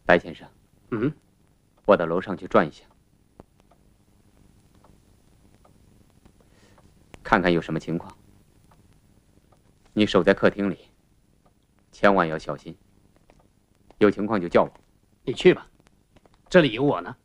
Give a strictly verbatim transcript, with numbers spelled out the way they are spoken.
白先生， 嗯， 我到楼上去转一下，看看有什么情况。你守在客厅里，千万要小心。有情况就叫我。 你去吧，这里有我呢。